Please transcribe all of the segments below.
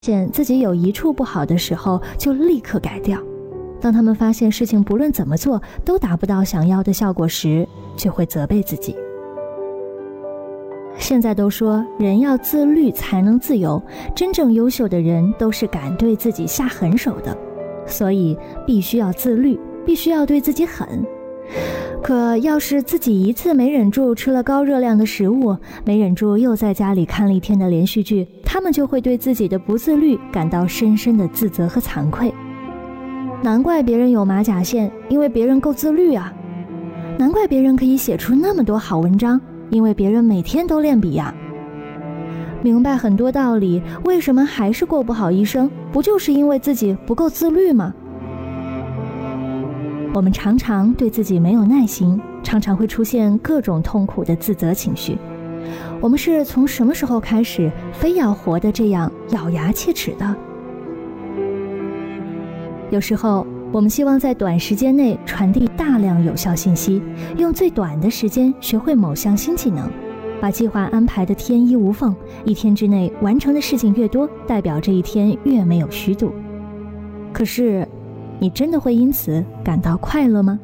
现自己有一处不好的时候，就立刻改掉。当他们发现事情不论怎么做都达不到想要的效果时，就会责备自己。现在都说人要自律才能自由，真正优秀的人都是敢对自己下狠手的，所以必须要自律，必须要对自己狠。可要是自己一次没忍住吃了高热量的食物，没忍住又在家里看了一天的连续剧，他们就会对自己的不自律感到深深的自责和惭愧。难怪别人有马甲线，因为别人够自律啊。难怪别人可以写出那么多好文章，因为别人每天都练笔呀。明白很多道理，为什么还是过不好一生？不就是因为自己不够自律吗？我们常常对自己没有耐心，常常会出现各种痛苦的自责情绪。我们是从什么时候开始非要活得这样咬牙切齿的？有时候我们希望在短时间内传递大量有效信息，用最短的时间学会某项新技能，把计划安排得天衣无缝，一天之内完成的事情越多，代表这一天越没有虚度。可是你真的会因此感到快乐吗？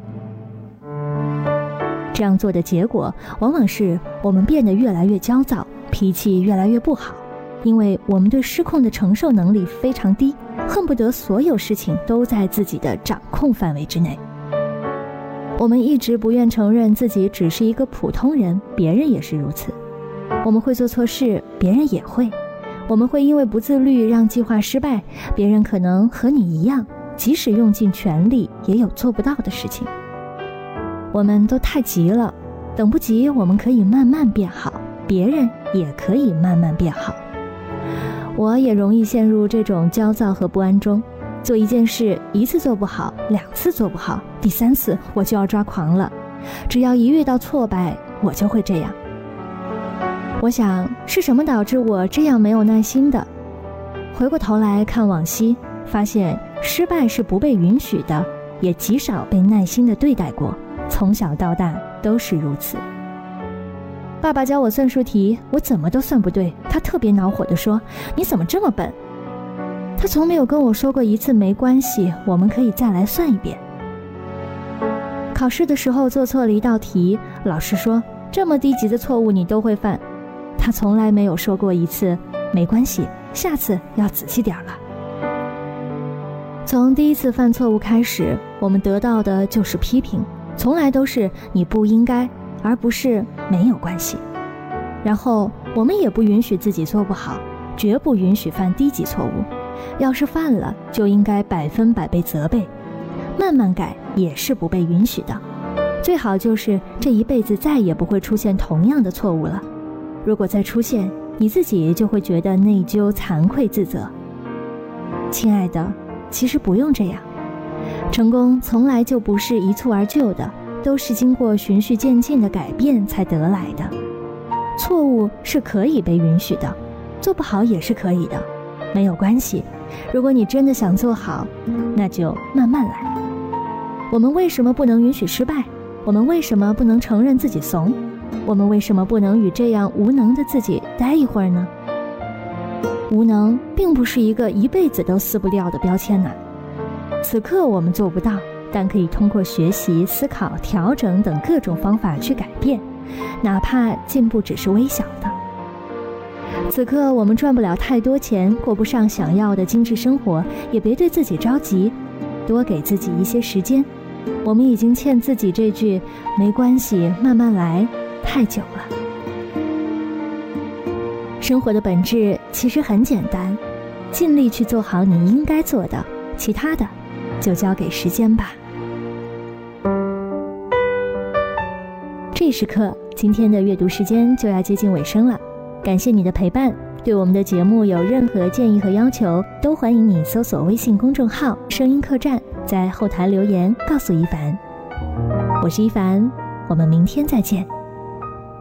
这样做的结果往往是我们变得越来越焦躁，脾气越来越不好，因为我们对失控的承受能力非常低，恨不得所有事情都在自己的掌控范围之内。我们一直不愿承认自己只是一个普通人，别人也是如此。我们会做错事，别人也会。我们会因为不自律让计划失败，别人可能和你一样，即使用尽全力也有做不到的事情。我们都太急了，等不及我们可以慢慢变好，别人也可以慢慢变好。我也容易陷入这种焦躁和不安中，做一件事一次做不好，2次做不好，第3次我就要抓狂了。只要一遇到挫败，我就会这样。我想是什么导致我这样没有耐心的？回过头来看往昔，发现失败是不被允许的，也极少被耐心地对待过，从小到大都是如此。爸爸教我算术题，我怎么都算不对，他特别恼火地说：“你怎么这么笨？”他从没有跟我说过一次没关系，我们可以再来算一遍。考试的时候做错了一道题，老师说：“这么低级的错误你都会犯。”他从来没有说过一次没关系，下次要仔细点了。从第一次犯错误开始，我们得到的就是批评，从来都是你不应该，而不是没有关系。然后我们也不允许自己做不好，绝不允许犯低级错误，要是犯了就应该100%被责备，慢慢改也是不被允许的。最好就是这一辈子再也不会出现同样的错误了，如果再出现，你自己就会觉得内疚、惭愧、自责。亲爱的，其实不用这样，成功从来就不是一蹴而就的，都是经过循序渐进的改变才得来的。错误是可以被允许的，做不好也是可以的，没有关系。如果你真的想做好，那就慢慢来。我们为什么不能允许失败？我们为什么不能承认自己怂？我们为什么不能与这样无能的自己待一会儿呢？无能并不是一个一辈子都撕不掉的标签呐。此刻我们做不到，但可以通过学习、思考、调整等各种方法去改变，哪怕进步只是微小的。此刻我们赚不了太多钱，过不上想要的精致生活，也别对自己着急，多给自己一些时间。我们已经欠自己这句没关系，慢慢来太久了。生活的本质其实很简单，尽力去做好你应该做的，其他的就交给时间吧。这时刻，今天的阅读时间就要接近尾声了，感谢你的陪伴。对我们的节目有任何建议和要求，都欢迎你搜索微信公众号声音客栈，在后台留言告诉一凡。我是一凡，我们明天再见。